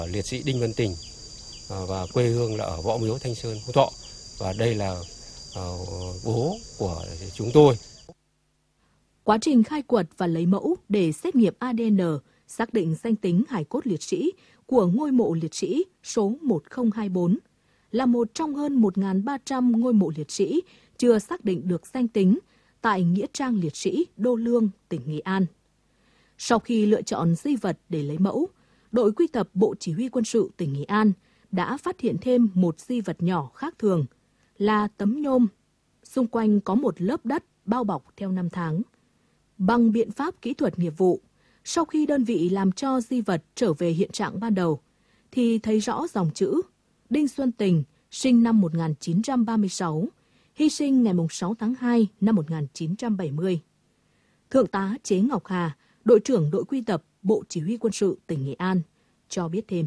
Liệt sĩ Đinh Văn Tình và quê hương là ở Võ Miếu, Thanh Sơn, Phú Thọ, và đây là bố của chúng tôi. Quá trình khai quật và lấy mẫu để xét nghiệm ADN xác định danh tính hài cốt liệt sĩ của ngôi mộ liệt sĩ số 1024 là một trong hơn 1.300 ngôi mộ liệt sĩ chưa xác định được danh tính tại Nghĩa trang liệt sĩ Đô Lương, tỉnh Nghệ An. Sau khi lựa chọn di vật để lấy mẫu, đội quy tập Bộ Chỉ huy Quân sự tỉnh Nghệ An đã phát hiện thêm một di vật nhỏ khác thường là tấm nhôm. Xung quanh có một lớp đất bao bọc theo năm tháng. Bằng biện pháp kỹ thuật nghiệp vụ, sau khi đơn vị làm cho di vật trở về hiện trạng ban đầu, thì thấy rõ dòng chữ Đinh Xuân Tình, sinh năm 1936, hy sinh ngày 6 tháng 2 năm 1970. Thượng tá Chế Ngọc Hà, đội trưởng đội quy tập Bộ Chỉ huy Quân sự tỉnh Nghệ An, cho biết thêm.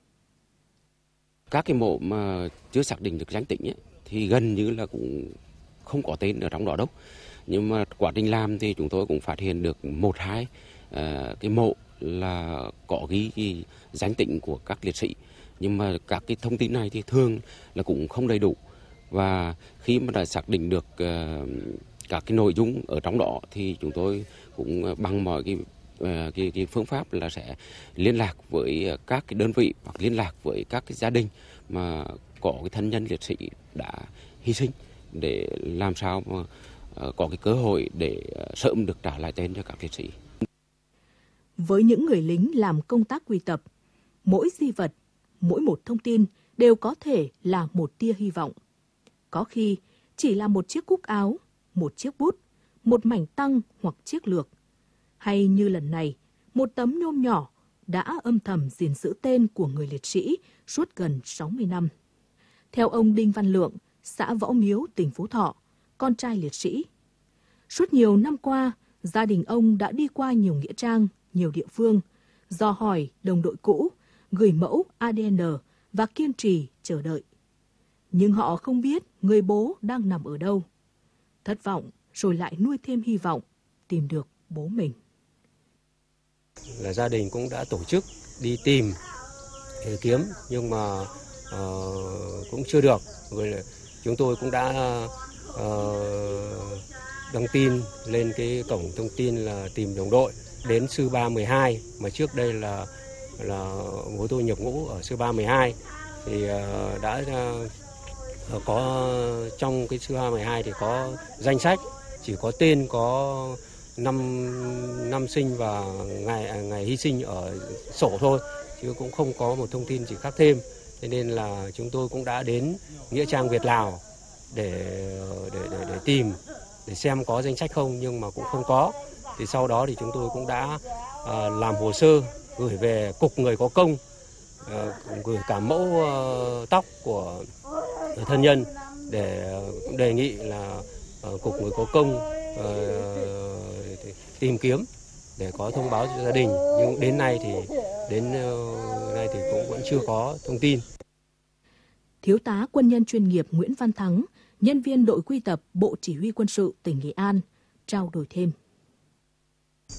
Các cái mộ mà chưa xác định được danh tính ấy, thì gần như là cũng không có tên ở trong đó đâu. Nhưng mà quá trình làm thì chúng tôi cũng phát hiện được 1-2 cái mộ là có ghi cái danh tính của các liệt sĩ. Nhưng mà các cái thông tin này thì thường là cũng không đầy đủ. Và khi mà đã xác định được các cái nội dung ở trong đó thì chúng tôi cũng bằng mọi cái phương pháp là sẽ liên lạc với các cái đơn vị hoặc liên lạc với các cái gia đình mà có cái thân nhân liệt sĩ đã hy sinh để làm sao mà có cái cơ hội để sớm được trả lại tên cho các liệt sĩ. Với những người lính làm công tác quy tập, mỗi di vật, mỗi một thông tin đều có thể là một tia hy vọng. Có khi chỉ là một chiếc cúc áo, một chiếc bút, một mảnh tăng hoặc chiếc lược. Hay như lần này, một tấm nhôm nhỏ đã âm thầm gìn giữ tên của người liệt sĩ suốt gần 60 năm. Theo ông Đinh Văn Lượng, xã Võ Miếu, tỉnh Phú Thọ, con trai liệt sĩ, suốt nhiều năm qua, gia đình ông đã đi qua nhiều nghĩa trang, nhiều địa phương, dò hỏi đồng đội cũ, gửi mẫu ADN và kiên trì chờ đợi. Nhưng họ không biết người bố đang nằm ở đâu. Thất vọng rồi lại nuôi thêm hy vọng tìm được bố mình. Là gia đình cũng đã tổ chức đi tìm kiếm nhưng mà cũng chưa được. Rồi là chúng tôi cũng đã đăng tin lên cái cổng thông tin là tìm đồng đội đến sư 312, mà trước đây là bố tôi nhập ngũ ở sư 312 thì đã có trong cái sư 312 thì có danh sách, chỉ có tên, có năm sinh và ngày hy sinh ở sổ thôi, chứ cũng không có một thông tin gì khác thêm. Thế nên là chúng tôi cũng đã đến nghĩa trang Việt Lào để tìm, để xem có danh sách không, nhưng mà cũng không có. Thì sau đó thì chúng tôi cũng đã làm hồ sơ gửi về cục người có công, gửi cả mẫu tóc của thân nhân để đề nghị là cục người có công tìm kiếm để có thông báo cho gia đình. Nhưng đến nay thì cũng vẫn chưa có thông tin. Thiếu tá quân nhân chuyên nghiệp Nguyễn Văn Thắng, nhân viên đội quy tập Bộ Chỉ huy Quân sự tỉnh Nghệ An, trao đổi thêm.